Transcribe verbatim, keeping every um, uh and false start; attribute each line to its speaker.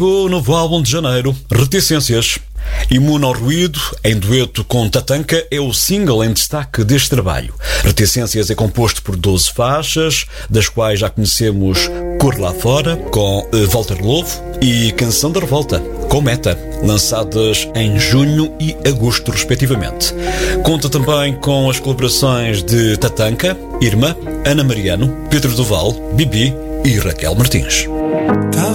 Speaker 1: O novo álbum de janeiro, Reticências. Imune ao Ruído, em dueto com Tatanka, é o single em destaque deste trabalho. Reticências é composto por doze faixas, das quais já conhecemos Cor Lá Fora, com Walter Lovo, e Canção da Revolta, com Meta, lançadas em junho e agosto, respectivamente. Conta também com as colaborações de Tatanka, Irma, Ana Mariano, Pedro Duval, Bibi e Raquel Martins.